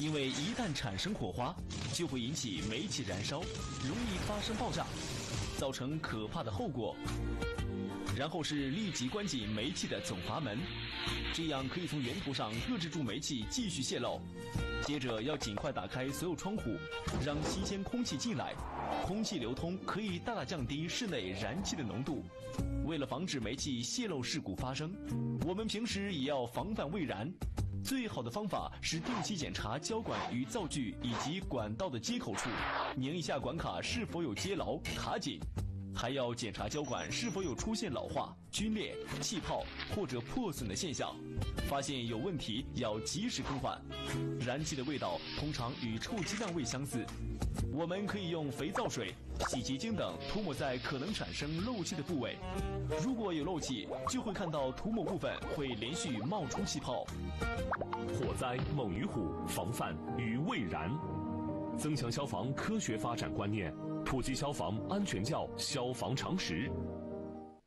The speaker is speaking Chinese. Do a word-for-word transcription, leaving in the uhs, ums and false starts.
因为一旦产生火花，就会引起煤气燃烧，容易发生爆炸，造成可怕的后果。然后是立即关紧煤气的总阀门，这样可以从源头上遏制住煤气继续泄漏。接着要尽快打开所有窗户，让新鲜空气进来，空气流通可以大大降低室内燃气的浓度。为了防止煤气泄漏事故发生，我们平时也要防范未燃。最好的方法是定期检查胶管与灶具以及管道的接口处，拧一下管卡是否有接牢、卡紧。还要检查胶管是否有出现老化、皲裂、气泡或者破损的现象，发现有问题要及时更换。燃气的味道通常与臭鸡蛋味相似，我们可以用肥皂水、洗洁精等涂抹在可能产生漏气的部位。如果有漏气，就会看到涂抹部分会连续冒出气泡。 火灾猛于虎，防范于未然。增强消防科学发展观念，普及消防安全教消防常识。